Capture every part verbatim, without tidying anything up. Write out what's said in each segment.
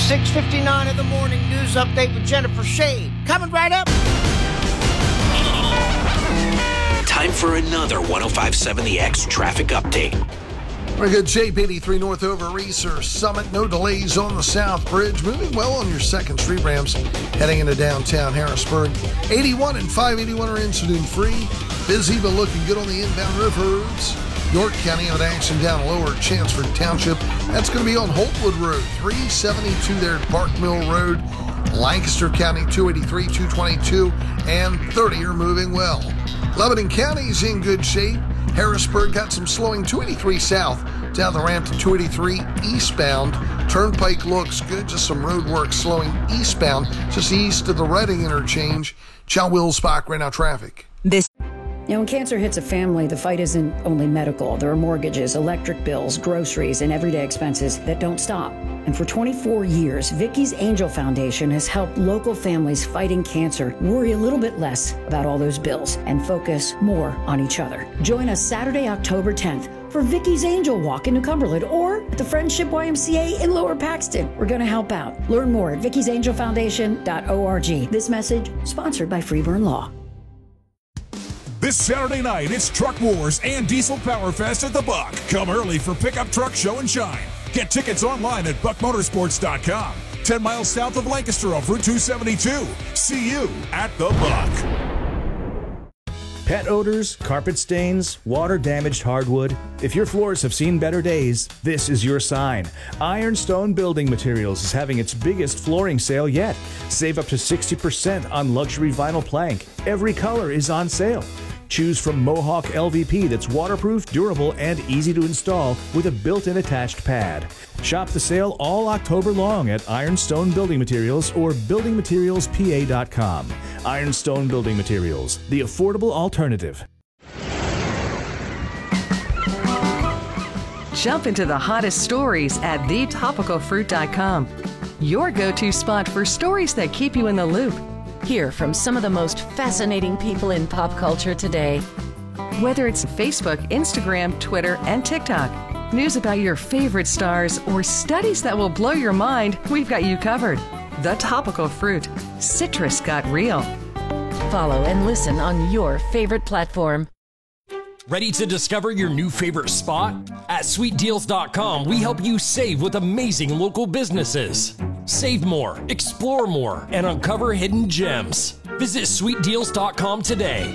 six fifty-nine in the morning news update with Jennifer Shade. Coming right up. Time for another one oh five point seven The X traffic update. We're in good shape. eighty-three north over Reeser Summit. No delays on the South Bridge. Moving well on your second Street ramps heading into downtown Harrisburg. eighty-one and five eighty-one are incident free. Busy but looking good on the inbound roads. York County on action down lower Chanceford Township. That's going to be on Holtwood Road. three seventy-two there at Park Mill Road. Lancaster County two eighty-three, two twenty-two, and thirty are moving well. Lebanon County's in good shape. Harrisburg got some slowing two eighty-three south down the ramp to two eighty-three eastbound. Turnpike looks good, just some road work slowing eastbound just east of the Reading interchange. Chow Willsbach right now traffic. This You know, when cancer hits a family, the fight isn't only medical. There are mortgages, electric bills, groceries, and everyday expenses that don't stop. And for twenty-four years, Vicky's Angel Foundation has helped local families fighting cancer worry a little bit less about all those bills and focus more on each other. Join us Saturday, October tenth for Vicky's Angel Walk in New Cumberland or at the Friendship Y M C A in Lower Paxton. We're going to help out. Learn more at vickys angel foundation dot org. This message sponsored by Freeburn Law. This Saturday night, it's Truck Wars and Diesel Power Fest at the Buck. Come early for Pickup Truck Show and Shine. Get tickets online at buck motorsports dot com. ten miles south of Lancaster off Route two seventy-two. See you at the Buck. Pet odors, carpet stains, water-damaged hardwood. If your floors have seen better days, this is your sign. Ironstone Building Materials is having its biggest flooring sale yet. Save up to sixty percent on luxury vinyl plank. Every color is on sale. Choose from Mohawk L V P that's waterproof, durable, and easy to install with a built-in attached pad. Shop the sale all October long at Ironstone Building Materials or building materials p a dot com. Ironstone Building Materials, the affordable alternative. Jump into the hottest stories at the topical fruit dot com. Your go-to spot for stories that keep you in the loop. Hear from some of the most fascinating people in pop culture today. Whether it's Facebook, Instagram, Twitter, and TikTok, news about your favorite stars, or studies that will blow your mind, we've got you covered. The Topical Fruit. Citrus got real. Follow and listen on your favorite platform. Ready to discover your new favorite spot? At sweet deals dot com, we help you save with amazing local businesses. Save more, explore more, and uncover hidden gems. Visit sweet deals dot com today.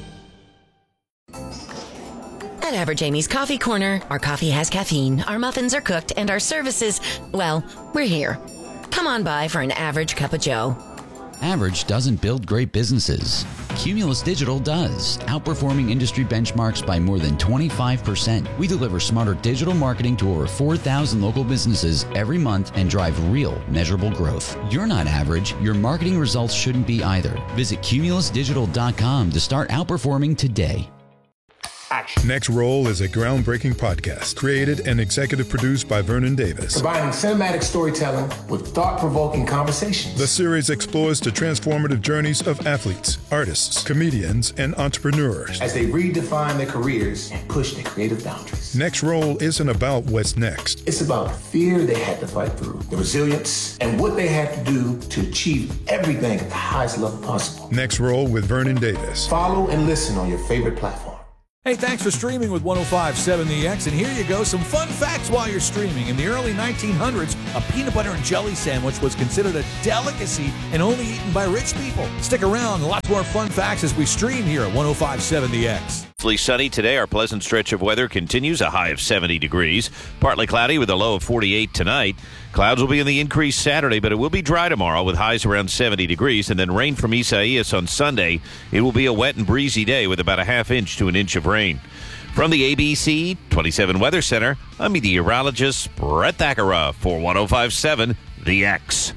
At Average Amy's Coffee Corner, our coffee has caffeine, our muffins are cooked, and our services, well, we're here. Come on by for an average cup of joe. Average doesn't build great businesses. Cumulus Digital does, outperforming industry benchmarks by more than twenty-five percent. We deliver smarter digital marketing to over four thousand local businesses every month and drive real, measurable growth. You're not average. Your marketing results shouldn't be either. Visit cumulus digital dot com to start outperforming today. Action. Next Roll is a groundbreaking podcast created and executive produced by Vernon Davis. Combining cinematic storytelling with thought-provoking conversations. The series explores the transformative journeys of athletes, artists, comedians, and entrepreneurs as they redefine their careers and push their creative boundaries. Next Roll isn't about what's next. It's about the fear they had to fight through, the resilience, and what they had to do to achieve everything at the highest level possible. Next Roll with Vernon Davis. Follow and listen on your favorite platform. Hey, thanks for streaming with one oh five point seven The X, and here you go, some fun facts while you're streaming. In the early nineteen hundreds, a peanut butter and jelly sandwich was considered a delicacy and only eaten by rich people. Stick around, lots more fun facts as we stream here at one oh five point seven The X. Mostly sunny today. Our pleasant stretch of weather continues, a high of seventy degrees. Partly cloudy with a low of forty-eight tonight. Clouds will be in the increase Saturday, but it will be dry tomorrow with highs around seventy degrees. And then rain from Isaias on Sunday. It will be a wet and breezy day with about a half inch to an inch of rain. From the A B C twenty-seven Weather Center, I'm meteorologist Brett Thakara for one oh five point seven The X.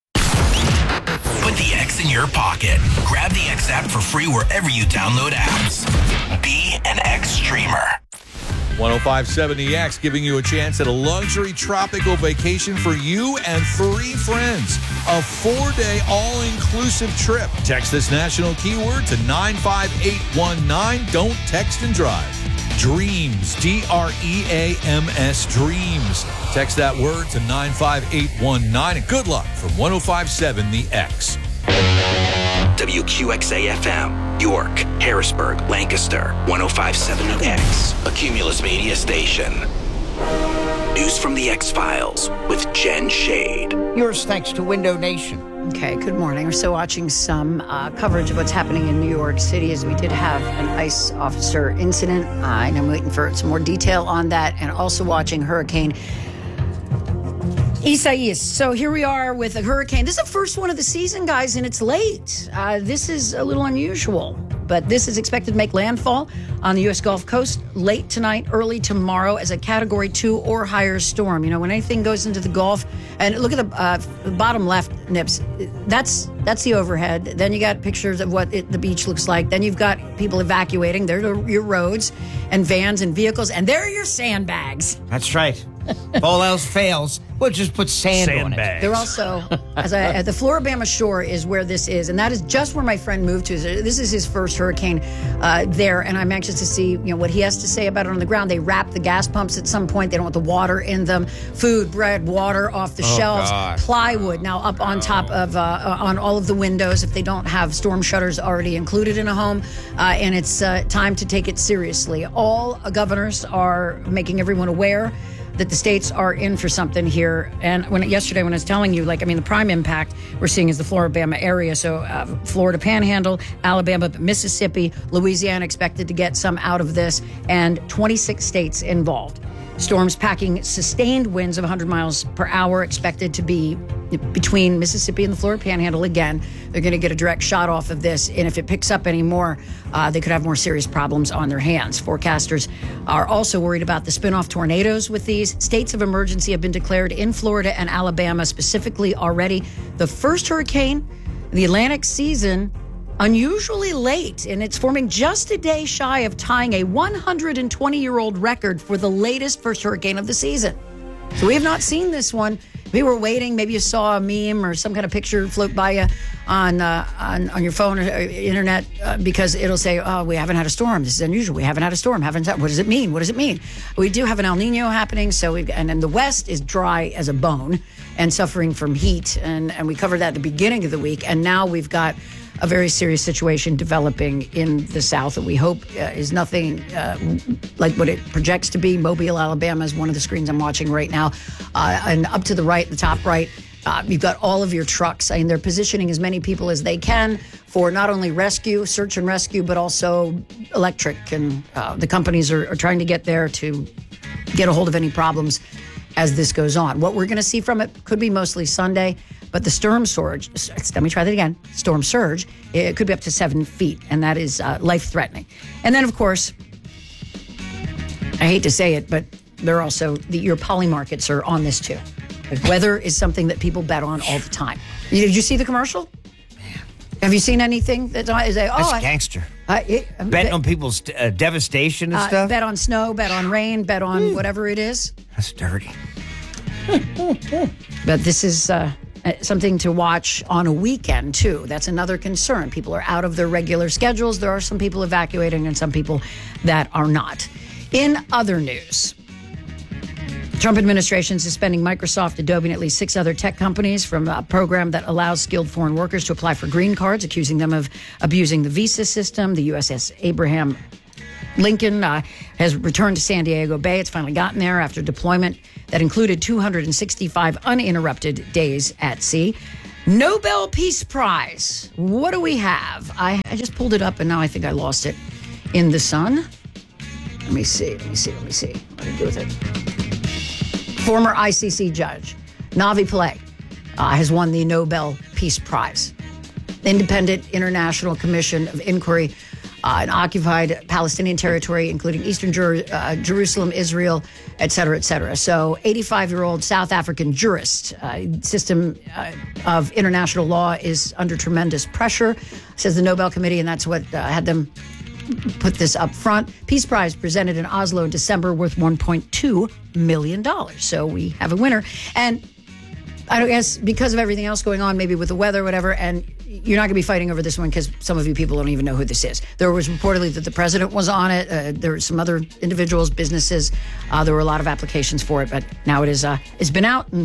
Put the X in your pocket. Grab the X app for free wherever you download apps. Be an X streamer. one oh five point seven The X giving you a chance at a luxury tropical vacation for you and three friends. A four-day all-inclusive trip. Text this national keyword to nine five eight one nine. Don't text and drive. DREAMS, D R E A M S, DREAMS. Text that word to nine five eight one nine, and good luck from one oh five point seven The X. W Q X A F M, York, Harrisburg, Lancaster, one oh five point seven The X, a Cumulus media station. News from The X-Files with Jen Shade. Yours thanks to Window Nation. Okay, good morning. We're still watching some uh, coverage of what's happening in New York City, as we did have an ICE officer incident, uh, and I'm waiting for some more detail on that, and also watching Hurricane Isaias. So here we are with a hurricane. This is the first one of the season, guys, and it's late. Uh, this is a little unusual, but this is expected to make landfall on the U S Gulf Coast late tonight, early tomorrow as a Category two or higher storm. You know, when anything goes into the Gulf, and look at the, uh, the bottom left, Nips, that's that's the overhead. Then you got pictures of what it, the beach looks like. Then you've got people evacuating. There are your roads and vans and vehicles, and there are your sandbags. That's right. If all else fails, we'll just put sand on it. They're also, as I, at the Floribama shore is where this is, and that is just where my friend moved to. This is his first hurricane uh, there, and I'm anxious to see, you know, what he has to say about it on the ground. They wrap the gas pumps at some point. They don't want the water in them. Food, bread, water off the Oh, shelves. God. Plywood now up on top of, uh, on all of the windows if they don't have storm shutters already included in a home, uh, and it's uh, time to take it seriously. All uh, governors are making everyone aware that the states are in for something here. And when yesterday when I was telling you, like, I mean, the prime impact we're seeing is the Floribama area. So uh, Florida Panhandle, Alabama, Mississippi, Louisiana expected to get some out of this, and twenty-six states involved. Storms packing sustained winds of one hundred miles per hour expected to be between Mississippi and the Florida Panhandle again. They're going to get a direct shot off of this, and if it picks up any more, uh, they could have more serious problems on their hands. Forecasters are also worried about the spin-off tornadoes with these. States of emergency have been declared in Florida and Alabama specifically already. The first hurricane, the Atlantic season, unusually late, and it's forming just a day shy of tying a one hundred twenty-year-old record for the latest first hurricane of the season. So we have not seen this one. We were waiting. Maybe you saw a meme or some kind of picture float by you on uh, on, on your phone or internet uh, because it'll say, oh, we haven't had a storm. This is unusual. We haven't had a storm. Haven't had, what does it mean? What does it mean? We do have an El Nino happening. So we've, and then the West is dry as a bone and suffering from heat. And, and we covered that at the beginning of the week. And now we've got a very serious situation developing in the South that we hope uh, is nothing uh, like what it projects to be. Mobile, Alabama is one of the screens I'm watching right now. Uh, and up to the right, the top right, uh, you've got all of your trucks. I mean, they're positioning as many people as they can for not only rescue, search and rescue, but also electric. And uh, the companies are, are trying to get there to get a hold of any problems as this goes on. What we're going to see from it could be mostly Sunday. But the storm surge, let me try that again, storm surge, it could be up to seven feet, and that is uh, life-threatening. And then, of course, I hate to say it, but they're also, the, your poly markets are on this too. Like, weather is something that people bet on all the time. Did you see the commercial? Have you seen anything that's on? Is that, oh, That's I- gangster. I- it- Bet bet- on people's uh, devastation and uh, stuff. Bet on snow, bet on rain, bet on whatever it is. That's dirty. But this is uh, something to watch on a weekend, too. That's another concern. People are out of their regular schedules. There are some people evacuating and some people that are not. In other news, Trump administration suspending Microsoft, Adobe, and at least six other tech companies from a program that allows skilled foreign workers to apply for green cards, accusing them of abusing the visa system. The U S S Abraham Lincoln uh, has returned to San Diego Bay. It's finally gotten there after deployment that included two hundred sixty-five uninterrupted days at sea. Nobel Peace Prize. What do we have? I, I just pulled it up and now I think I lost it in the sun. Let me see. Let me see. Let me see. What did I do with it? Former I C C judge Navi Pillay uh, has won the Nobel Peace Prize. Independent International Commission of Inquiry uh, in occupied Palestinian territory, including Eastern Jer- uh, Jerusalem, Israel, et cetera, et cetera. So eighty-five-year-old South African jurist. Uh, system uh, of international law is under tremendous pressure, says the Nobel Committee, and that's what uh, had them put this up front. Peace Prize presented in Oslo in December worth one point two million dollars. So we have a winner. And I guess because of everything else going on, maybe with the weather, whatever, and you're not going to be fighting over this one because some of you people don't even know who this is. There was reportedly that the president was on it. Uh, there were some other individuals, businesses. Uh, there were a lot of applications for it, but now it is. Uh, it's been out, and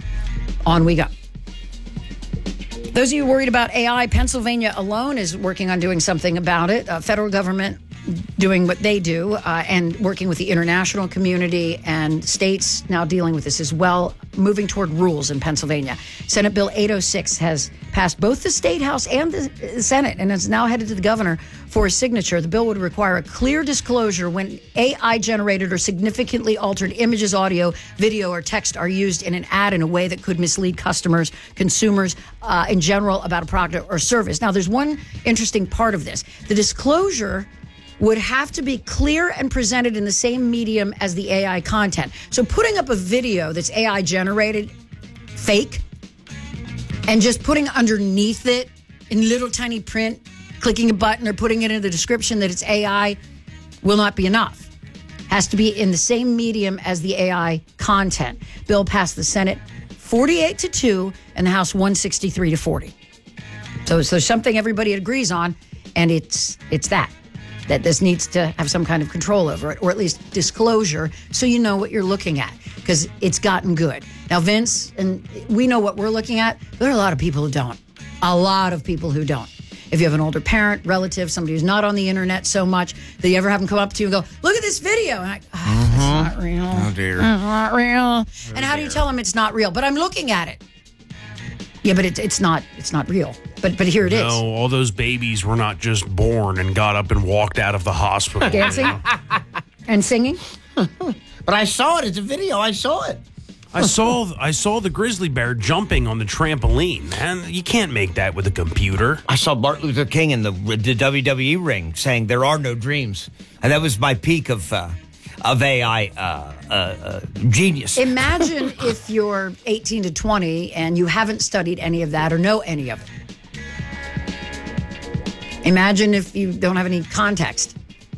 on we go. Those of you worried about A I, Pennsylvania alone is working on doing something about it. Uh, federal government doing what they do uh, and working with the international community and states now dealing with this as well, moving toward rules in Pennsylvania. Senate Bill eight oh six has passed both the State House and the Senate and is now headed to the governor for a signature. The bill would require a clear disclosure when A I-generated or significantly altered images, audio, video, or text are used in an ad in a way that could mislead customers, consumers uh, in general about a product or service. Now, there's one interesting part of this. The disclosure would have to be clear and presented in the same medium as the A I content. So putting up a video that's A I generated, fake, and just putting underneath it in little tiny print, clicking a button or putting it in the description that it's A I will not be enough. Has to be in the same medium as the A I content. Bill passed the Senate forty-eight to two and the House one sixty-three to forty. So, so there's something everybody agrees on, and it's it's that. that this needs to have some kind of control over it, or at least disclosure, so you know what you're looking at, because it's gotten good. Now, Vince, and we know what we're looking at, but there are a lot of people who don't. A lot of people who don't. If you have an older parent, relative, somebody who's not on the internet so much, that you ever have them come up to you and go, look at this video. And I, oh, mm-hmm. It's not real. Oh, dear. It's not real. Oh, and how dear. do you tell them it's not real? But I'm looking at it. Yeah, but it, it's not It's not real. But but here it no, is. No, all those babies were not just born and got up and walked out of the hospital. Dancing and singing. But I saw it. It's a video. I saw it. I saw I saw the grizzly bear jumping on the trampoline, and you can't make that with a computer. I saw Martin Luther King in the, the W W E ring saying there are no dreams. And that was my peak of uh, of A I uh, uh, uh, genius. Imagine if you're eighteen to twenty and you haven't studied any of that or know any of it. Imagine if you don't have any context.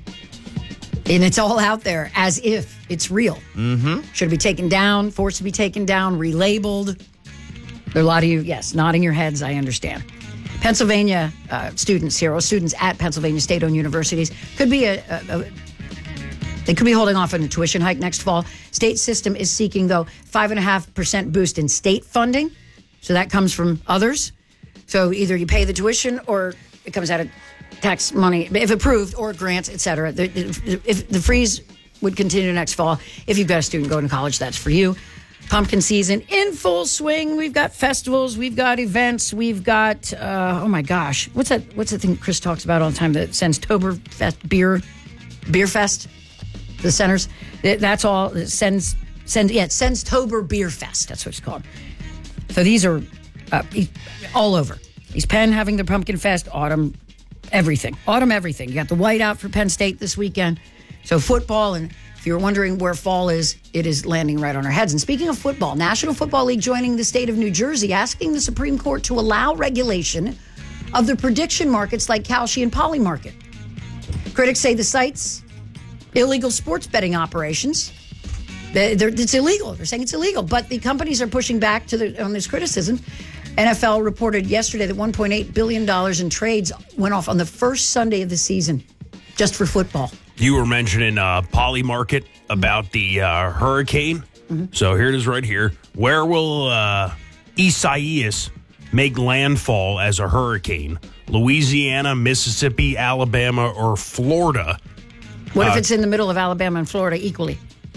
And it's all out there as if it's real. Mm-hmm. Should it be taken down, forced to be taken down, relabeled? There are a lot of you, yes, nodding your heads, I understand. Pennsylvania uh, students here, or students at Pennsylvania state-owned universities, could be a, a, a they could be holding off on a tuition hike next fall. State system is seeking, though, five point five percent boost in state funding. So that comes from others. So either you pay the tuition or it comes out of tax money, if approved, or grants, et cetera. The, the, if the freeze would continue next fall, if you've got a student going to college, that's for you. Pumpkin season in full swing. We've got festivals, we've got events, we've got, uh, oh my gosh, what's that What's the thing Chris talks about all the time, the Sendstoberfest beer, beer fest, the centers? That's all, Sends, Send, yeah, Sendstober Beer Fest, that's what it's called. So these are uh, all over. East Penn having the Pumpkin Fest, Autumn, everything. Autumn, everything. You got the whiteout for Penn State this weekend. So football, and if you're wondering where fall is, it is landing right on our heads. And speaking of football, National Football League joining the state of New Jersey, asking the Supreme Court to allow regulation of the prediction markets like Kalshi and Polymarket. Critics say the site's illegal sports betting operations. They're, it's illegal. They're saying it's illegal. But the companies are pushing back to the, on this criticism. N F L reported yesterday that one point eight billion dollars in trades went off on the first Sunday of the season, just for football. You were mentioning uh, Polymarket about the uh, hurricane. Mm-hmm. So here it is right here. Where will uh, Isaias make landfall as a hurricane? Louisiana, Mississippi, Alabama, or Florida? What if uh, it's in the middle of Alabama and Florida equally?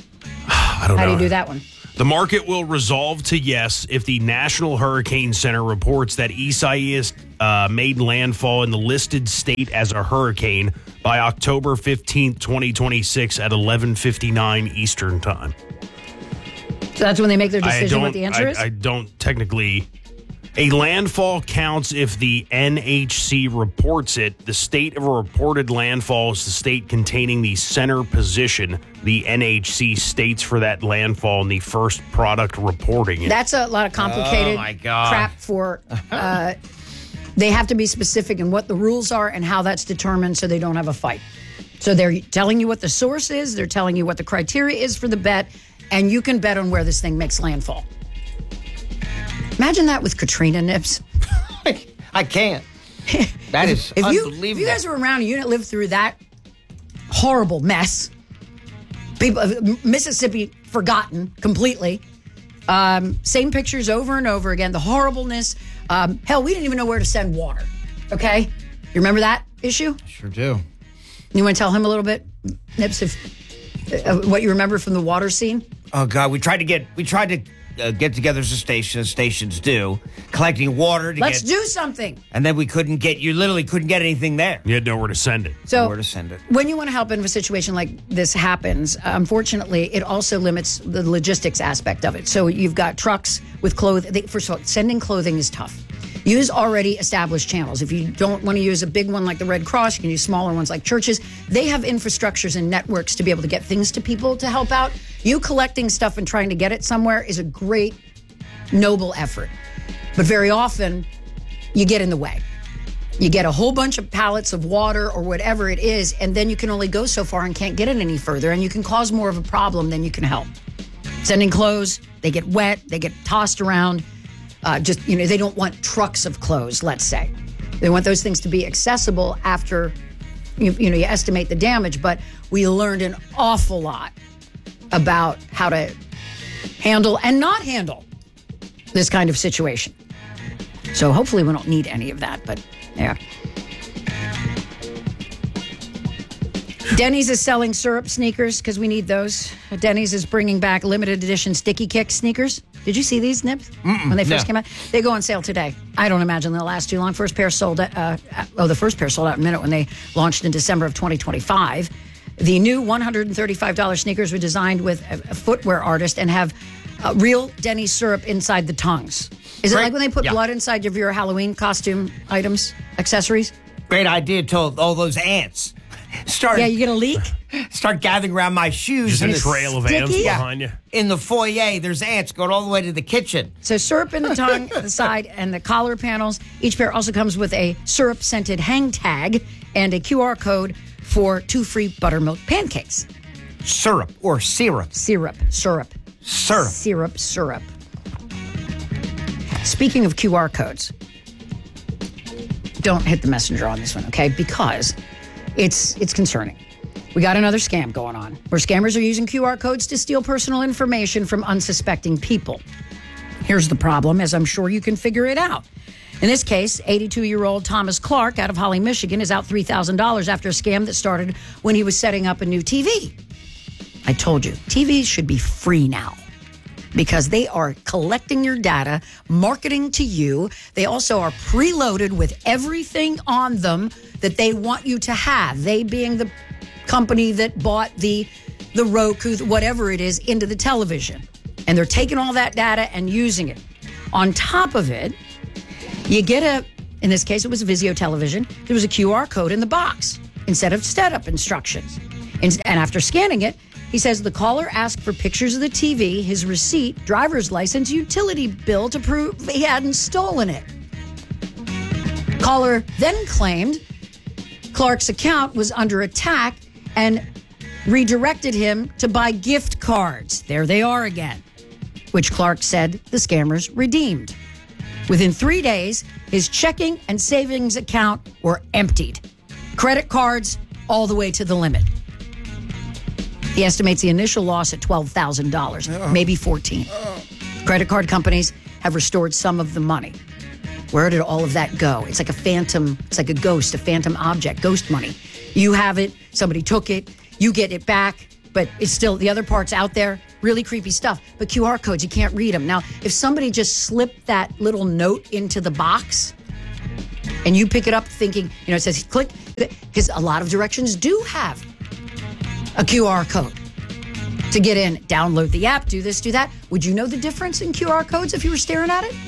I don't How know. do you do that one? The market will resolve to yes if the National Hurricane Center reports that Isaias uh, made landfall in the listed state as a hurricane by October fifteenth, twenty twenty-six at eleven fifty-nine Eastern Time. So that's when they make their decision what the answer I, is? I don't technically... A landfall counts if the N H C reports it. The state of a reported landfall is the state containing the center position. The N H C states for that landfall in the first product reporting it. That's a lot of complicated Oh, my God. crap for... Uh, they have to be specific in what the rules are and how that's determined so they don't have a fight. So they're telling you what the source is, they're telling you what the criteria is for the bet, and you can bet on where this thing makes landfall. Imagine that with Katrina, Nips. I can't. That is if you, unbelievable. If you guys were around and you didn't live through that horrible mess, people, Mississippi forgotten completely. Um, same pictures over and over again. The horribleness. Um, hell, we didn't even know where to send water. Okay, you remember that issue? Sure do. You want to tell him a little bit, Nips, if uh, what you remember from the water scene? Oh God, we tried to get we tried to uh, get together as a station, as stations do, collecting water to Let's get, do something. and then we couldn't get. You literally couldn't get anything there. You had nowhere to send it. So nowhere to send it. When you want to help in a situation like this happens, unfortunately, it also limits the logistics aspect of it. So you've got trucks with clothing. First of all, sending clothing is tough. Use already established channels. If you don't want to use a big one like the Red Cross, you can use smaller ones like churches. They have infrastructures and networks to be able to get things to people to help out. You collecting stuff and trying to get it somewhere is a great, noble effort. But very often, you get in the way. You get a whole bunch of pallets of water or whatever it is, and then you can only go so far and can't get it any further, and you can cause more of a problem than you can help. Sending clothes, they get wet, they get tossed around. Uh, just, you know, they don't want trucks of clothes, let's say. They want those things to be accessible after, you, you know, you estimate the damage. But we learned an awful lot about how to handle and not handle this kind of situation. So hopefully we don't need any of that, but yeah. Denny's is selling syrup sneakers because we need those. Denny's is bringing back limited edition Sticky Kick sneakers. Did you see these, Nips? Mm-mm, when they first no. came out? They go on sale today. I don't imagine they'll last too long. First pair sold, uh, oh, the first pair sold out in a minute when they launched in December of twenty twenty-five. The new one hundred thirty-five dollars sneakers were designed with a, a footwear artist and have uh, real Denny's syrup inside the tongues. Is it Great. like when they put Yeah. blood inside of your Halloween costume items, accessories? Great idea till all those ants start. Yeah, you get a leak? Start gathering around my shoes. Just and a it's trail of ants sticky. behind you. In the foyer, there's ants going all the way to the kitchen. So syrup in the tongue, the side, and the collar panels. Each pair also comes with a syrup-scented hang tag and a Q R code for two free buttermilk pancakes. Syrup or syrup? Syrup, syrup. Syrup. Syrup, syrup. Speaking of Q R codes, don't hit the messenger on this one, okay? Because it's it's concerning. We got another scam going on where scammers are using Q R codes to steal personal information from unsuspecting people. Here's the problem, as I'm sure you can figure it out. In this case, eighty-two-year-old Thomas Clark out of Holly, Michigan is out three thousand dollars after a scam that started when he was setting up a new T V. I told you, T Vs should be free now because they are collecting your data, marketing to you. They also are preloaded with everything on them that they want you to have. They being the company that bought the the Roku, whatever it is, into the television. And they're taking all that data and using it. On top of it, you get a, in this case, it was a Vizio television. There was a Q R code in the box instead of setup instructions. And, and after scanning it, he says the caller asked for pictures of the T V, his receipt, driver's license, utility bill to prove he hadn't stolen it. Caller then claimed Clark's account was under attack and redirected him to buy gift cards. There they are again, which Clark said the scammers redeemed. Within three days, his checking and savings account were emptied. Credit cards all the way to the limit. He estimates the initial loss at twelve thousand dollars, maybe fourteen. Credit card companies have restored some of the money. Where did all of that go? It's like a phantom, it's like a ghost, a phantom object, ghost money. You have it, somebody took it, you get it back, but it's still, the other part's out there. Really creepy stuff. But Q R codes, you can't read them. Now, if somebody just slipped that little note into the box and you pick it up thinking, you know, it says click, because a lot of directions do have a Q R code to get in, download the app, do this, do that. Would you know the difference in Q R codes if you were staring at it?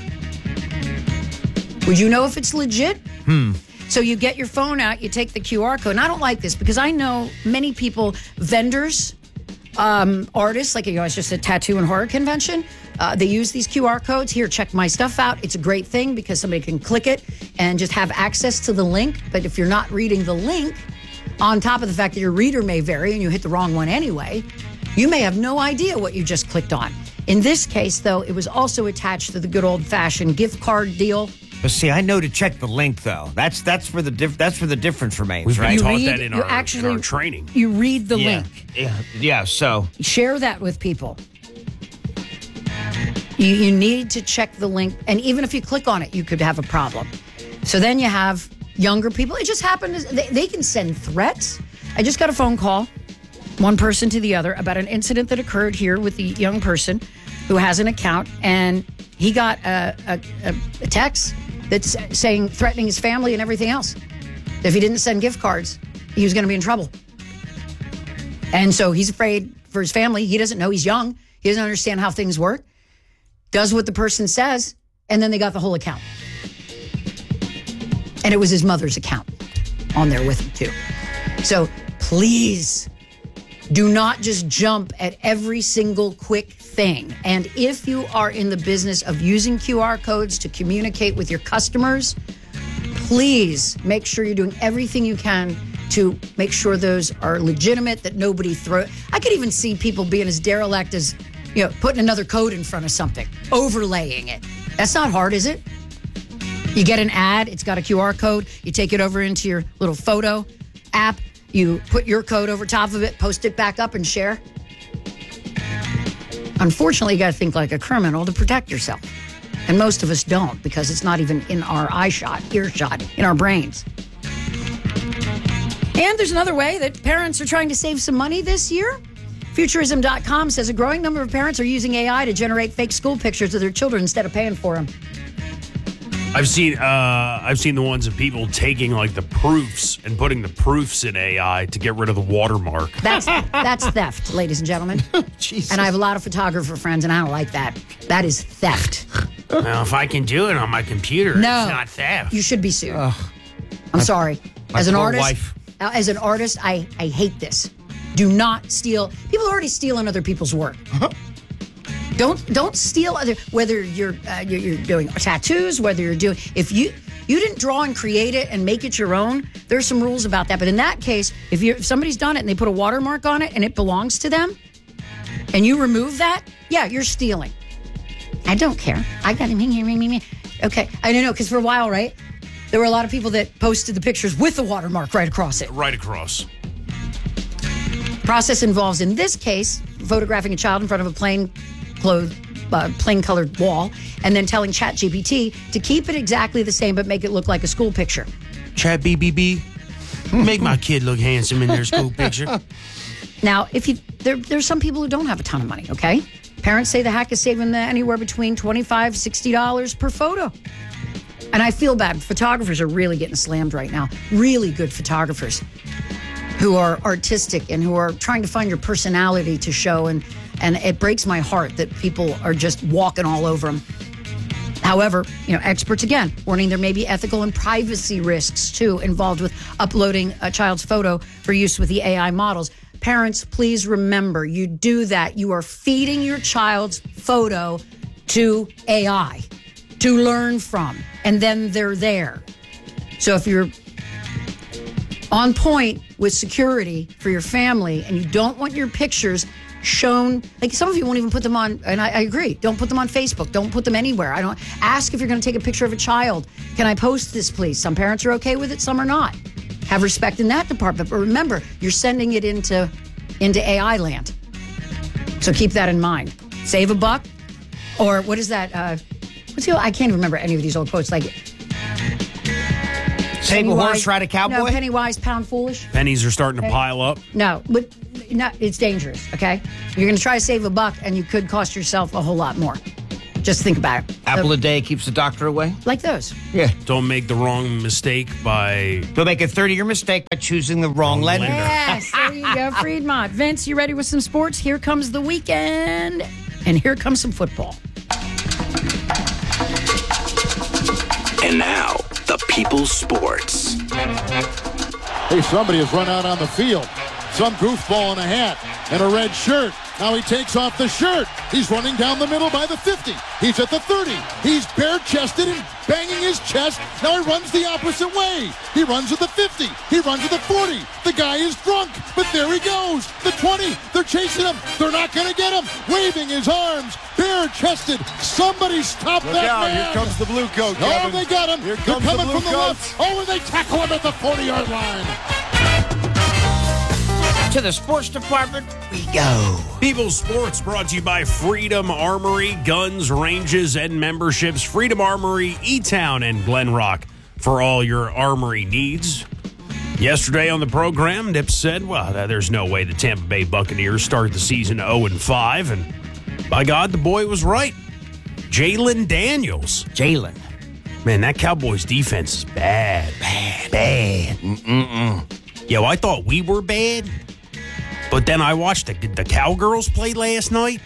Would you know if it's legit? Hmm. So you get your phone out, you take the Q R code. And I don't like this because I know many people, vendors, um, artists, like, you know, it's just a tattoo and horror convention. Uh, they use these Q R codes. Here, check my stuff out. It's a great thing because somebody can click it and just have access to the link. But if you're not reading the link, on top of the fact that your reader may vary and you hit the wrong one anyway, you may have no idea what you just clicked on. In this case, though, it was also attached to the good old-fashioned gift card deal. But see, I know to check the link though. That's that's where the diff- that's where the difference remains, We've right? been taught read- that in you our, actually- in our training. You read the yeah. link. Yeah, yeah. So Share that with people. You, you need to check the link. And even if you click on it, you could have a problem. So then you have younger people. It just happened. They, they can send threats. I just got a phone call, one person to the other, about an incident that occurred here with the young person who has an account. And he got a, a, a text that's saying, threatening his family and everything else. If he didn't send gift cards, he was going to be in trouble. And so he's afraid for his family. He doesn't know. He's young. He doesn't understand how things work. Does what the person says, and then they got the whole account. And it was his mother's account on there with him, too. So please do not just jump at every single quick thing. And if you are in the business of using Q R codes to communicate with your customers, please make sure you're doing everything you can to make sure those are legitimate, that nobody throw. I could even see people being as derelict as, you know, putting another code in front of something, overlaying it. That's not hard, is it? You get an ad, it's got a Q R code, you take it over into your little photo app, you put your code over top of it, post it back up and share. Unfortunately, you got to think like a criminal to protect yourself. And most of us don't, because it's not even in our eye shot, ear shot, in our brains. And there's another way that parents are trying to save some money this year. Futurism dot com says a growing number of parents are using A I to generate fake school pictures of their children instead of paying for them. I've seen uh, I've seen the ones of people taking like the proofs and putting the proofs in A I to get rid of the watermark. That's that's theft, ladies and gentlemen. Jesus. And I have a lot of photographer friends, and I don't like that. That is theft. Well, if I can do it on my computer, No. it's not theft. You should be sued. Ugh. I'm sorry. my As an poor artist, wife. uh, as an artist, I, I hate this. Do not steal. People are already stealing other people's work. Don't don't steal other. Whether you're, uh, you're you're doing tattoos, whether you're doing if you you didn't draw and create it and make it your own. There's some rules about that. But in that case, if you if somebody's done it and they put a watermark on it and it belongs to them, and you remove that, yeah, you're stealing. I don't care. I got him here, me, me, me. Okay, I don't know because for a while, right, there were a lot of people that posted the pictures with the watermark right across it. Right across. Process involves, in this case, photographing a child in front of a plain clothed, uh, plain colored wall, and then telling ChatGPT to keep it exactly the same but make it look like a school picture. Chat B B B, make my kid look handsome in their school picture. Now, if you there, there's some people who don't have a ton of money, okay? Parents say the hack is saving them anywhere between twenty-five dollars, sixty dollars per photo. And I feel bad. Photographers are really getting slammed right now. Really good photographers who are artistic and who are trying to find your personality to show. And, and it breaks my heart that people are just walking all over them. However, you know, experts, again, warning there may be ethical and privacy risks, too, involved with uploading a child's photo for use with the A I models. Parents, please remember, you do that, you are feeding your child's photo to A I to learn from, and then they're there. So if you're on point with security for your family and you don't want your pictures shown, like some of you won't even put them on, and I, I agree, don't put them on Facebook, don't put them anywhere. I don't ask if you're going to take a picture of a child. Can I post this, please? Some parents are okay with it, some are not. Have respect in that department, but remember, you're sending it into into A I land. So keep that in mind. Save a buck, or what is that? Uh, what's the? I can't remember any of these old quotes. Like, save a horse, ride a cowboy. No, penny wise, pound foolish. Pennies are starting to pile up. No, but no, it's dangerous. Okay, you're going to try to save a buck, and you could cost yourself a whole lot more. Just think about it. Apple So, a day keeps the doctor away. like those. Yeah. Don't make the wrong mistake by... Don't make a thirty-year mistake by choosing the wrong lender. Yes, there you go, Friedmont. Vince, you ready with some sports? Here comes the weekend, and here comes some football. And now, the People's Sports. Hey, somebody has run out on the field. Some goofball in a hat and a red shirt Now he takes off the shirt. He's running down the middle by the fifty. He's at the thirty. He's bare-chested and banging his chest. Now he runs the opposite way. He runs at the fifty. He runs at the forty. The guy is drunk, but there he goes. The twenty. They're chasing him. They're not going to get him. Waving his arms, bare-chested. Somebody stop Look that out. man. Here comes the blue coat, Oh, Kevin. they got him. Here They're comes coming the blue from the coats. left. Oh, and they tackle him at the forty-yard line. To the sports department we go. People's Sports brought to you by Freedom Armory, guns, ranges, and memberships. Freedom Armory, E-Town, and Glen Rock for all your armory needs. Yesterday on the program, Nip said, well, there's no way the Tampa Bay Buccaneers start the season oh and five, and by God, the boy was right. Jalen Daniels. Jalen. Man, that Cowboys defense is bad. Bad. Bad. Mm-mm-mm. Yo, I thought we were bad. But then I watched the, the Cowgirls play last night.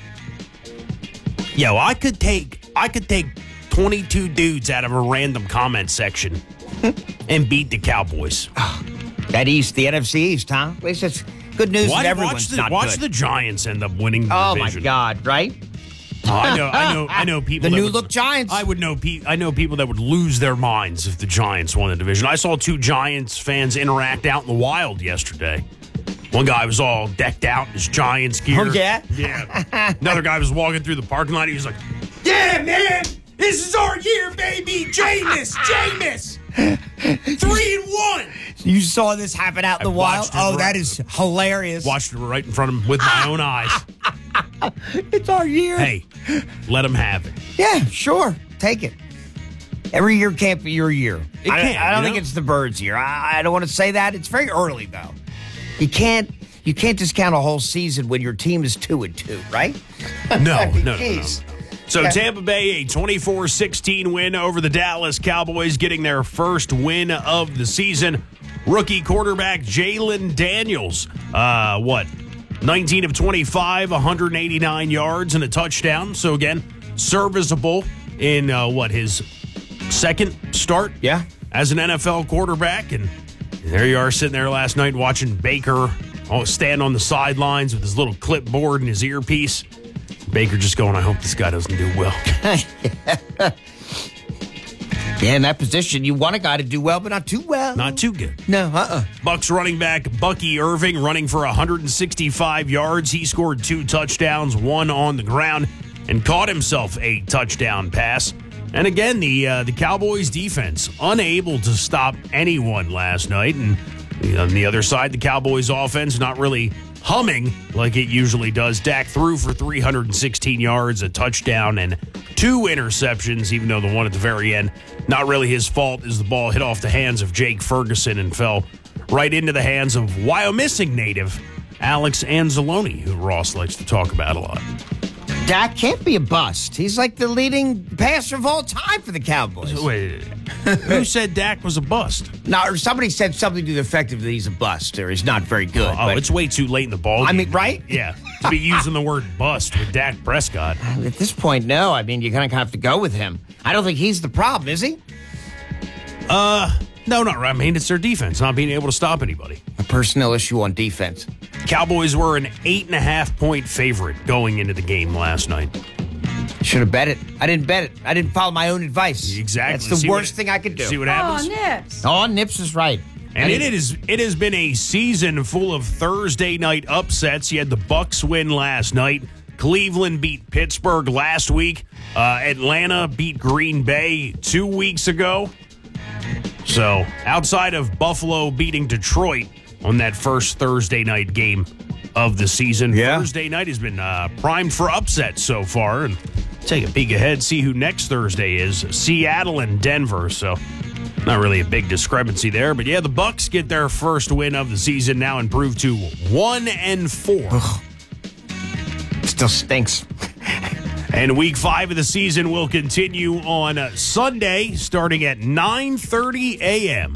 Yo, I could take I could take twenty-two dudes out of a random comment section and beat the Cowboys. That East, the N F C East, huh? At least it's good news Why, that everyone's watch the, not watch good. the Giants end up winning the Oh division. my God! Right? Oh, I know, I know, I know people. The that new would, look Giants. I would know. Pe- I know people that would lose their minds if the Giants won the division. I saw two Giants fans interact out in the wild yesterday. One guy was all decked out in his Giants gear. Oh, yeah? Yeah. Another guy was walking through the parking lot. He was like, yeah, man, this is our year, baby. Jameis, Jameis. Three and one. You saw this happen out in the I wild? watched it Oh, right- that is hilarious. Watched it right in front of him with my own eyes. It's our year. Hey, let him have it. Yeah, sure. Take it. Every year can't be your year. It I, can't, I don't you think know? it's the Birds' year. I, I don't want to say that. It's very early, though. You can't you can't discount a whole season when your team is two and two, right? No, no, no, no. Jeez. So Yeah. Tampa Bay, a twenty-four sixteen win over the Dallas Cowboys, getting their first win of the season. Rookie quarterback Jalen Daniels, uh, what, nineteen of twenty-five, one hundred eighty-nine yards and a touchdown. So again, serviceable in uh, what, his second start? Yeah. As an N F L quarterback. And there you are sitting there last night watching Baker oh, stand on the sidelines with his little clipboard and his earpiece. Baker just going, I hope this guy doesn't do well. Yeah, in that position, you want a guy to do well, but not too well. Not too good. No, uh-uh. Bucks running back Bucky Irving running for one hundred sixty-five yards. He scored two touchdowns, one on the ground, and caught himself a touchdown pass. And again, the uh, the Cowboys defense unable to stop anyone last night. And on the other side, the Cowboys offense not really humming like it usually does. Dak threw for three hundred sixteen yards, a touchdown, and two interceptions, even though the one at the very end, not really his fault, as the ball hit off the hands of Jake Ferguson and fell right into the hands of Wyomissing native Alex Anzalone, who Ross likes to talk about a lot. Dak can't be a bust. He's like the leading passer of all time for the Cowboys. Wait, who said Dak was a bust? No, or somebody said something to the effect of that he's a bust or he's not very good. Oh, but it's way too late in the ball game. I mean, right? Yeah, to be using the word bust with Dak Prescott. At this point, no. I mean, you kind of have to go with him. I don't think he's the problem, is he? Uh, no, not right. I mean, it's their defense not being able to stop anybody. A personnel issue on defense. Cowboys were an eight and a half point favorite going into the game last night. Should have bet it. I didn't bet it. I didn't follow my own advice. Exactly. That's the See worst what- thing I could do. See what happens? Oh, Nips. Oh, Nips is right. And I it didn't- is it has been a season full of Thursday night upsets. You had the Bucks win last night. Cleveland beat Pittsburgh last week. Uh, Atlanta beat Green Bay two weeks ago. So outside of Buffalo beating Detroit on that first Thursday night game of the season, Yeah. Thursday night has been uh, primed for upsets so far. And take a peek ahead, see who next Thursday is. Seattle and Denver. So not really a big discrepancy there, but yeah, the Bucks get their first win of the season now, improved to one and four. Ugh. Still stinks. And week five of the season will continue on uh, Sunday, starting at nine thirty a.m.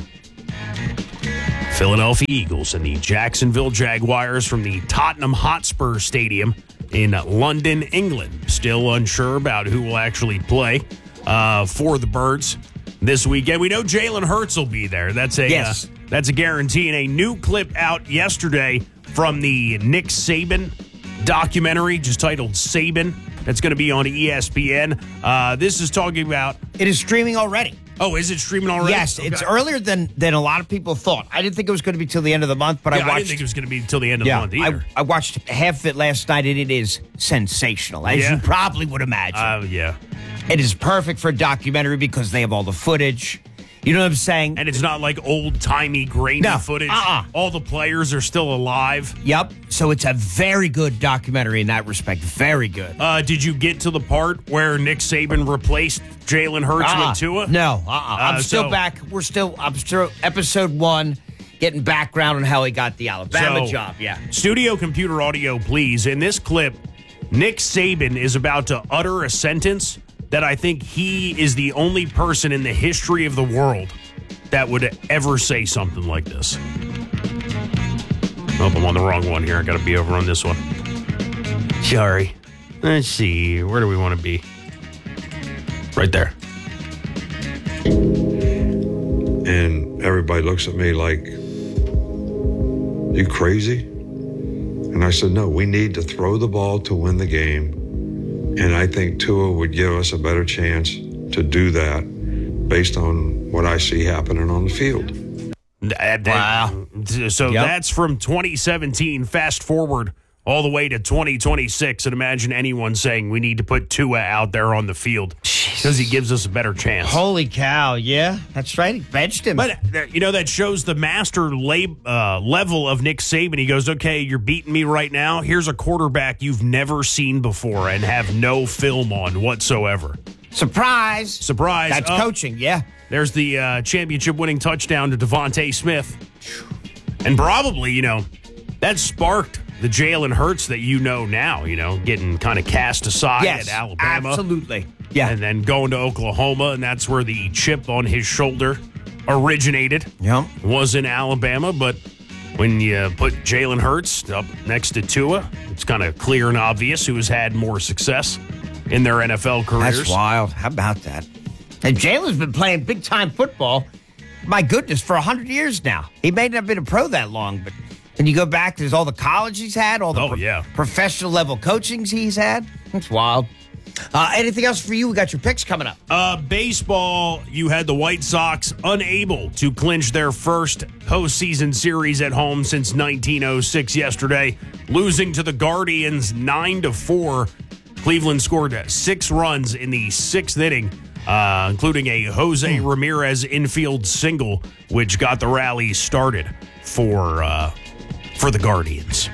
Philadelphia Eagles and the Jacksonville Jaguars from the Tottenham Hotspur Stadium in London, England. Still unsure about who will actually play uh, for the Birds this weekend. We know Jalen Hurts will be there. That's a Yes. uh, that's a guarantee. And a new clip out yesterday from the Nick Saban documentary just titled Saban. That's going to be on E S P N. Uh, this is talking about... It is streaming already. Oh, is it streaming already? Yes, Okay. it's earlier than, than a lot of people thought. I didn't think it was going to be till the end of the month, but Yeah, I watched... I didn't think it was going to be until the end of yeah, the month either. I, I watched half of it last night, and it is sensational, as Yeah. you probably would imagine. Oh, uh, yeah. It is perfect for a documentary because they have all the footage. You know what I'm saying? And it's not like old-timey, grainy No, footage. uh-uh. All the players are still alive. Yep. So it's a very good documentary in that respect. Very good. Uh, did you get to the part where Nick Saban replaced Jalen Hurts Uh-uh. with Tua? No. Uh-uh. I'm Uh, still so- back. We're still, I'm still episode one, getting background on how he got the Alabama So, job. Yeah. Studio computer audio, please. In this clip, Nick Saban is about to utter a sentence that I think he is the only person in the history of the world that would ever say something like this. Oh, I'm on the wrong one here. I got to be over on this one. Sorry. Let's see. Where do we want to be? Right there. And everybody looks at me like, you crazy? And I said, no, we need to throw the ball to win the game. And I think Tua would give us a better chance to do that based on what I see happening on the field. Wow. So Yep. that's from twenty seventeen. Fast forward all the way to twenty twenty-six. And imagine anyone saying we need to put Tua out there on the field because he gives us a better chance. Holy cow. Yeah. That's right. He benched him. But, uh, you know, that shows the master lab, uh, level of Nick Saban. He goes, okay, you're beating me right now. Here's a quarterback you've never seen before and have no film on whatsoever. Surprise. Surprise. That's Uh, coaching. Yeah. There's the uh, championship-winning touchdown to Devontae Smith. And probably, you know, that sparked the Jalen Hurts that you know now, you know, getting kind of cast aside Yes, at Alabama. absolutely. Yeah. And then going to Oklahoma, and that's where the chip on his shoulder originated. Yep. Was in Alabama, but when you put Jalen Hurts up next to Tua, it's kind of clear and obvious who has had more success in their N F L careers. That's wild. How about that? And Jalen's been playing big-time football, my goodness, for one hundred years now. He may not have been a pro that long, but when you go back, there's all the college he's had, all the Oh, pro- yeah. professional-level coachings he's had. That's wild. Uh, anything else for you? We got your picks coming up. Uh, baseball, you had the White Sox unable to clinch their first postseason series at home since nineteen oh six yesterday, losing to the Guardians nine to four. Cleveland scored six runs in the sixth inning, uh, including a Jose Ramirez infield single, which got the rally started for uh, for the Guardians.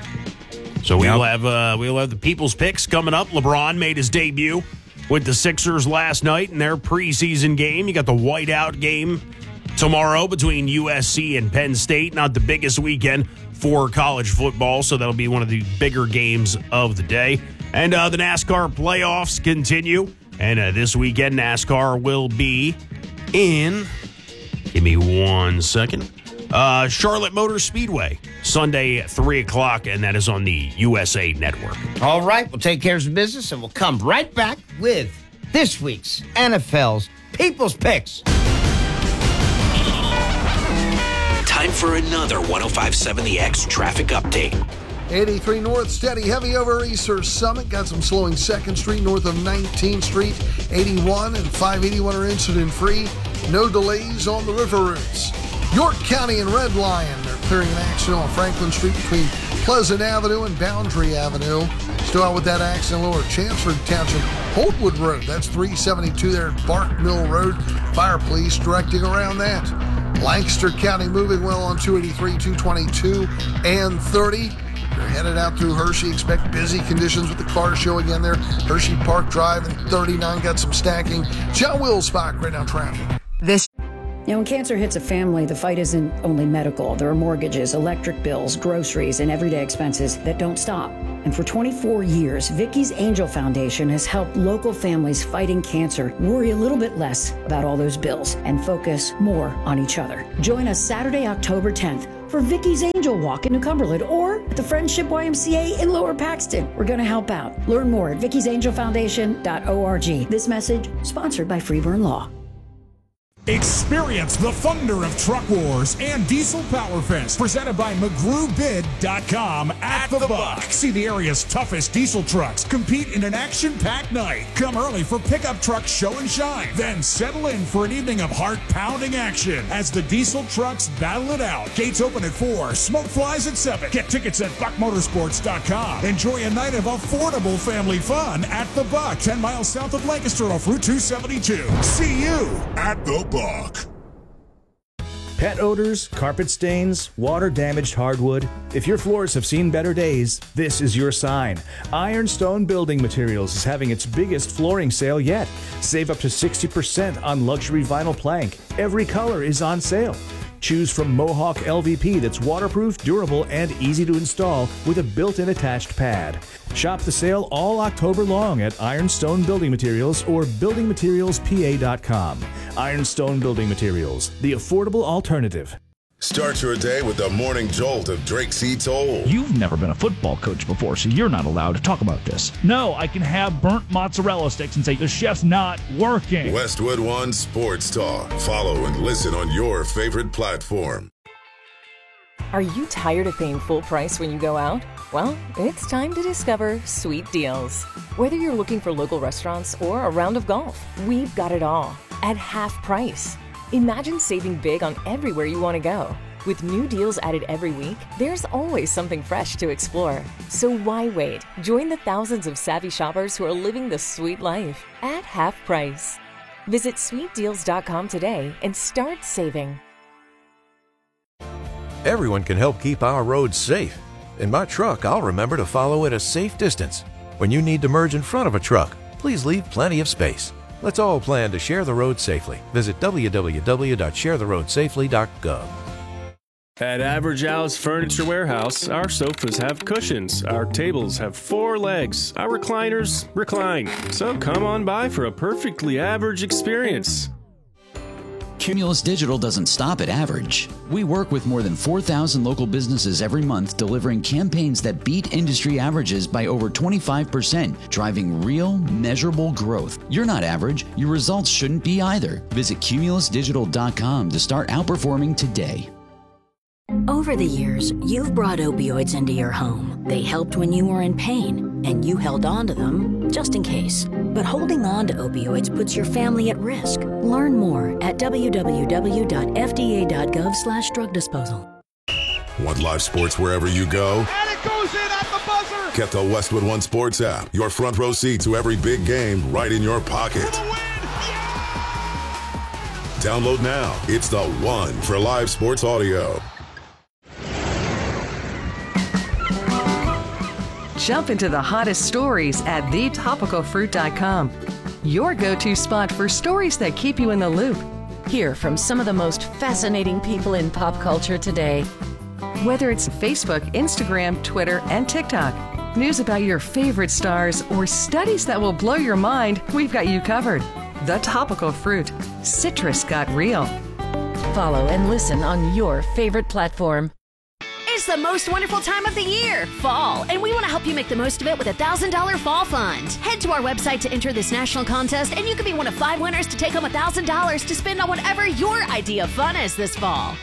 So we'll Yep. have uh, we'll have the people's picks coming up. LeBron made his debut with the Sixers last night in their preseason game. You got the whiteout game tomorrow between U S C and Penn State. Not the biggest weekend for college football, so that'll be one of the bigger games of the day. And uh, the NASCAR playoffs continue. And uh, this weekend, NASCAR will be in, give me one second, uh, Charlotte Motor Speedway, Sunday at three o'clock, and that is on the U S A Network. All right, we'll take care of some business, and we'll come right back with this week's N F L's People's Picks. Time for another one oh five point seven The X traffic update. eighty-three North, steady heavy over Easter Summit. Got some slowing second Street north of nineteenth Street. eighty-one and five eighty-one are incident-free. No delays on the river routes. York County and Red Lion, they're clearing an accident on Franklin Street between Pleasant Avenue and Boundary Avenue. Still out with that accident lower Chancellor Township, Holtwood Road. That's three seventy-two there at Bark Mill Road. Fire police directing around that. Lancaster County moving well on two eighty-three, two twenty-two, and thirty. You're headed out through Hershey. Expect busy conditions with the car show again there. Hershey Park Drive and thirty-nine got some stacking. John Wilsbach right now traffic. This. You know, when cancer hits a family, the fight isn't only medical. There are mortgages, electric bills, groceries, and everyday expenses that don't stop. And for twenty-four years, Vicky's Angel Foundation has helped local families fighting cancer worry a little bit less about all those bills and focus more on each other. Join us Saturday, October tenth for Vicky's Angel Walk in New Cumberland or at the Friendship Y M C A in Lower Paxton. We're going to help out. Learn more at vickys angel foundation dot org. This message sponsored by Freeburn Law. Experience the thunder of Truck Wars and Diesel Power Fest presented by McGrew Bid dot com at the Buck. See the area's toughest diesel trucks compete in an action-packed night. Come early for pickup truck show and shine. Then settle in for an evening of heart-pounding action as the diesel trucks battle it out. Gates open at four, smoke flies at seven. Get tickets at buck motorsports dot com. Enjoy a night of affordable family fun at the Buck, ten miles south of Lancaster off Route two seventy-two. See you at the Buck. Pet odors, carpet stains, water-damaged hardwood. If your floors have seen better days, this is your sign. Ironstone Building Materials is having its biggest flooring sale yet. Save up to sixty percent on luxury vinyl plank. Every color is on sale. Choose from Mohawk L V P that's waterproof, durable, and easy to install with a built-in attached pad. Shop the sale all October long at Ironstone Building Materials or building materials p a dot com. Ironstone Building Materials, the affordable alternative. Start your day with the morning jolt of Drake C. Toll. You've never been a football coach before, so you're not allowed to talk about this. No, I can have burnt mozzarella sticks and say the chef's not working. Westwood One Sports Talk. Follow and listen on your favorite platform. Are you tired of paying full price when you go out? Well, it's time to discover Sweet Deals. Whether you're looking for local restaurants or a round of golf, we've got it all at half price. Imagine saving big on everywhere you want to go. With new deals added every week, there's always something fresh to explore. So why wait? Join the thousands of savvy shoppers who are living the sweet life at half price. Visit sweet deals dot com today and start saving. Everyone can help keep our roads safe. In my truck, I'll remember to follow at a safe distance. When you need to merge in front of a truck, please leave plenty of space. Let's all plan to share the road safely. Visit w w w dot share the road safely dot gov. At Average Al's Furniture Warehouse, our sofas have cushions, our tables have four legs, our recliners recline. So come on by for a perfectly average experience. Cumulus Digital doesn't stop at average. We work with more than four thousand local businesses every month, delivering campaigns that beat industry averages by over twenty-five percent, driving real, measurable growth. You're not average. Your results shouldn't be either. Visit cumulus digital dot com to start outperforming today. Over the years, you've brought opioids into your home. They helped when you were in pain, and you held on to them just in case. But holding on to opioids puts your family at risk. Learn more at w w w dot f d a dot gov slash drug disposal. Want live sports wherever you go? And it goes in at the buzzer! Get the Westwood One Sports app. Your front row seat to every big game right in your pocket. Download now. It's the one for live sports audio. Jump into the hottest stories at the topical fruit dot com. Your go-to spot for stories that keep you in the loop. Hear from some of the most fascinating people in pop culture today. Whether it's Facebook, Instagram, Twitter, and TikTok, news about your favorite stars, or studies that will blow your mind, we've got you covered. The Topical Fruit. Citrus got real. Follow and listen on your favorite platform. It's the most wonderful time of the year, fall, and we want to help you make the most of it with a one thousand dollars Fall Fund. Head to our website to enter this national contest, and you could be one of five winners to take home one thousand dollars to spend on whatever your idea of fun is this fall.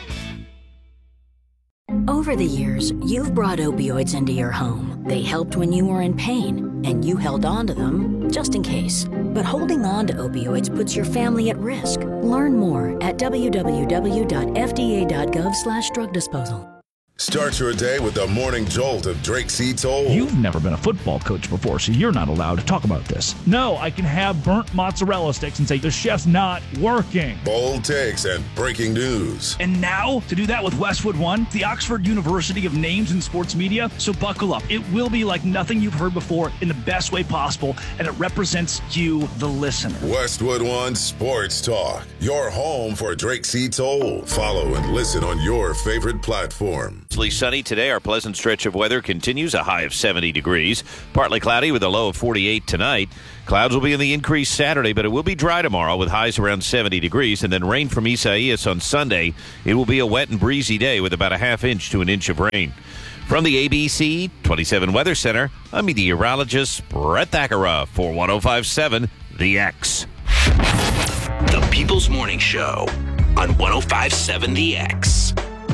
Over the years, you've brought opioids into your home. They helped when you were in pain, and you held on to them just in case. But holding on to opioids puts your family at risk. Learn more at w w w dot f d a dot gov slash drug disposal. Start your day with the morning jolt of Drake C. Toll. You've never been a football coach before, so you're not allowed to talk about this. No, I can have burnt mozzarella sticks and say the chef's not working. Bold takes and breaking news. And now, to do that with Westwood One, the Oxford University of Names in Sports Media, so buckle up. It will be like nothing you've heard before in the best way possible, and it represents you, the listener. Westwood One Sports Talk, your home for Drake C. Toll. Follow and listen on your favorite platform. Mostly sunny today. Our pleasant stretch of weather continues, a high of seventy degrees. Partly cloudy with a low of forty-eight tonight. Clouds will be in the increase Saturday, but it will be dry tomorrow with highs around seventy degrees. And then rain from Isaias on Sunday. It will be a wet and breezy day with about a half inch to an inch of rain. From the A B C twenty-seven Weather Center, I'm meteorologist Brett Thakara for one oh five point seven The X. The People's Morning Show on one oh five point seven The X.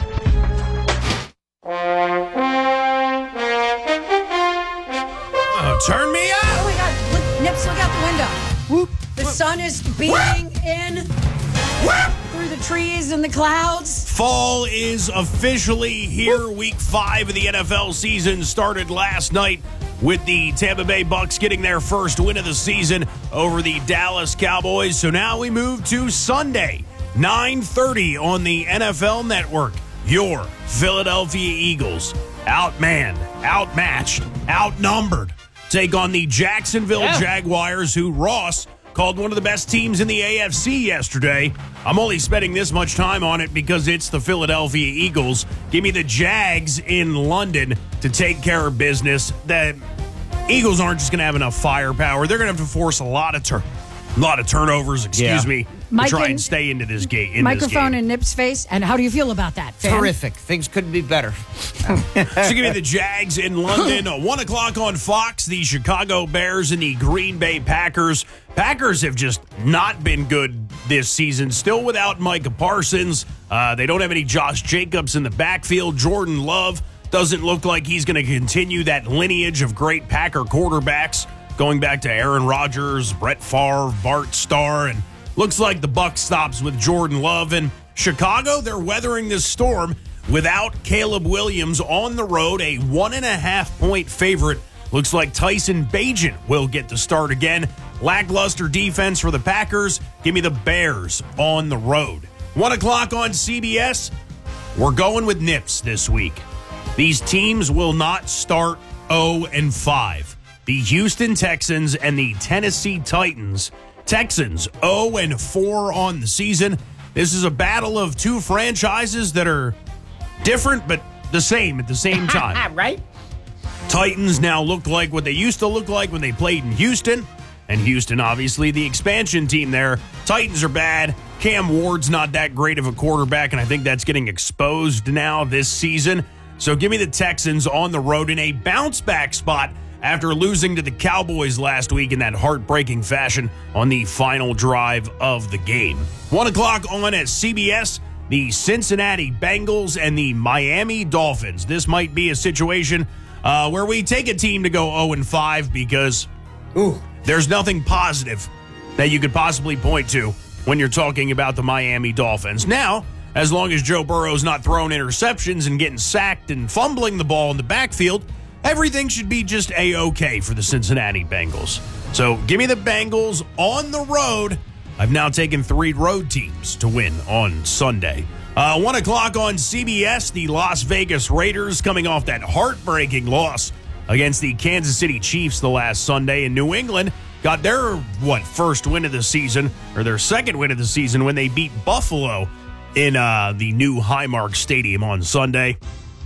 Oh, turn me up! Oh my God! Look, Nips, look out the window. Whoop! The sun is beaming in through the trees and the clouds. Fall is officially here. Week five of the N F L season started last night with the Tampa Bay Bucks getting their first win of the season over the Dallas Cowboys. So now we move to Sunday, nine thirty on the N F L Network. Your Philadelphia Eagles, outmanned, outmatched, outnumbered, take on the Jacksonville Yeah. Jaguars, who Ross called one of the best teams in the A F C yesterday. I'm only spending this much time on it because it's the Philadelphia Eagles. Give me the Jags in London to take care of business. The Eagles aren't just going to have enough firepower. They're going to have to force a lot of tur- a lot of turnovers, excuse Yeah. me, to Mike try and- and stay into this game. In Microphone this game. in Nips' face. And how do you feel about that, fan? Terrific. Things couldn't be better. So give me the Jags in London. Uh, One o'clock on Fox, the Chicago Bears and the Green Bay Packers. Packers have just not been good this season. Still without Micah Parsons. Uh, they don't have any Josh Jacobs in the backfield. Jordan Love doesn't look like he's going to continue that lineage of great Packer quarterbacks, going back to Aaron Rodgers, Brett Favre, Bart Starr, and looks like the buck stops with Jordan Love. And Chicago, they're weathering this storm without Caleb Williams on the road, a one and a half point favorite. Looks like Tyson Bagent will get the start again. Lackluster defense for the Packers. Give me the Bears on the road. One o'clock on C B S. We're going with Nips this week. These teams will not start oh and five. The Houston Texans and the Tennessee Titans. Texans oh and four on the season. This is a battle of two franchises that are different but the same at the same time. Right? Titans now look like what they used to look like when they played in Houston. And Houston, obviously, the expansion team there. Titans are bad. Cam Ward's not that great of a quarterback, and I think that's getting exposed now this season. So give me the Texans on the road in a bounce-back spot after losing to the Cowboys last week in that heartbreaking fashion on the final drive of the game. One o'clock on at C B S, the Cincinnati Bengals and the Miami Dolphins. This might be a situation uh, where we take a team to go oh and five because ooh, there's nothing positive that you could possibly point to when you're talking about the Miami Dolphins. Now, as long as Joe Burrow's not throwing interceptions and getting sacked and fumbling the ball in the backfield, everything should be just A-OK for the Cincinnati Bengals. So give me the Bengals on the road. I've now taken three road teams to win on Sunday. Uh, one o'clock on C B S, the Las Vegas Raiders coming off that heartbreaking loss against the Kansas City Chiefs the last Sunday. And New England got their, what, first win of the season, or their second win of the season when they beat Buffalo in uh, the new Highmark Stadium on Sunday.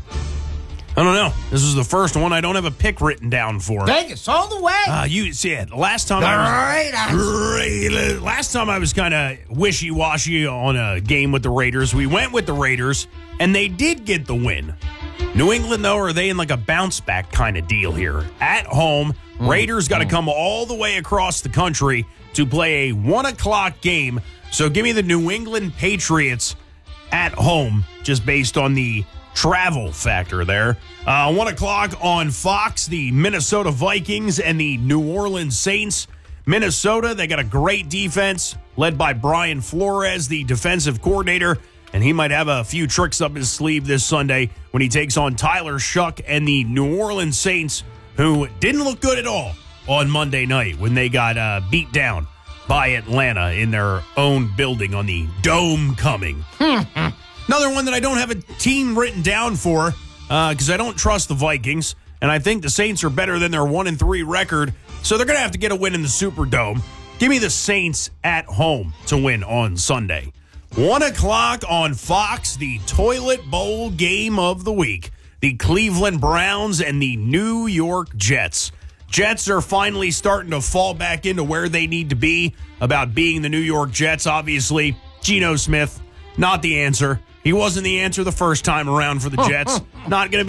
I don't know. This is the first one I don't have a pick written down for. Vegas all the way. Uh, you see it. Last time The I was Raiders. last time I was kind of wishy-washy on a game with the Raiders. We went with the Raiders, and they did get the win. New England, though, are they in like a bounce-back kind of deal here? At home, Raiders got to come all the way across the country to play a one o'clock game. So give me the New England Patriots at home, just based on the travel factor there. Uh, one o'clock on Fox, the Minnesota Vikings and the New Orleans Saints. Minnesota, they got a great defense led by Brian Flores, the defensive coordinator, and he might have a few tricks up his sleeve this Sunday when he takes on Tyler Shuck and the New Orleans Saints, who didn't look good at all on Monday night when they got uh, beat down by Atlanta in their own building on the Dome Coming. Another one that I don't have a team written down for because uh, I don't trust the Vikings, and I think the Saints are better than their one and three record, so they're going to have to get a win in the Superdome. Give me the Saints at home to win on Sunday. One o'clock on Fox, the toilet bowl game of the week. The Cleveland Browns and the New York Jets. Jets are finally starting to fall back into where they need to be about being the New York Jets. Obviously, Geno Smith, not the answer. He wasn't the answer the first time around for the Jets. Not going to be